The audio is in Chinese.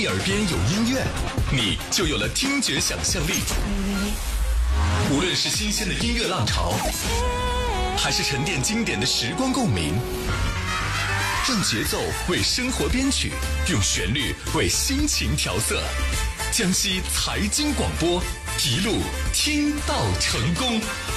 你耳边有音乐，你就有了听觉想象力。无论是新鲜的音乐浪潮，还是沉淀经典的时光共鸣，让节奏为生活编曲，用旋律为心情调色。江西财经广播，一路听到成功。